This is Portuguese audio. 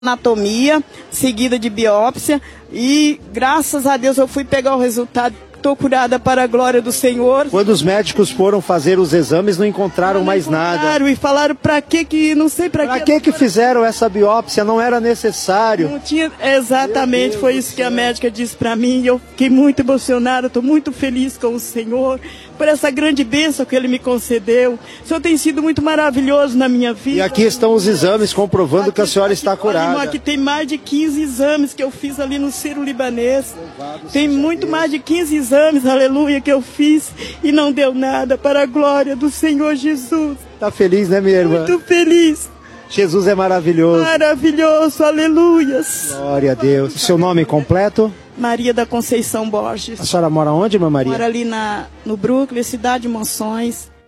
anatomia, seguida de biópsia, e graças a Deus eu fui pegar o resultado. Estou curada para a glória do Senhor. Quando os médicos foram fazer os exames, não encontraram mais nada. E falaram para que não sei para que fizeram essa biópsia, não era necessário. Não tinha, exatamente, foi isso que a médica disse para mim, e eu fiquei muito emocionada, estou muito feliz com o Senhor, por essa grande bênção que Ele me concedeu. O Senhor tem sido muito maravilhoso na minha vida. E aqui estão os exames comprovando aqui, que a senhora está curada. Aqui tem mais de 15 exames que eu fiz ali no Sírio-Libanês. Tem muito mais de 15 exames, aleluia, que eu fiz e não deu nada, para a glória do Senhor Jesus. Está feliz, né, minha irmã? Muito feliz. Jesus é maravilhoso. Maravilhoso, aleluias. Glória a Deus. Seu nome completo? Maria da Conceição Borges. A senhora mora onde, irmã Maria? Mora ali no Brooklyn, cidade de Monções.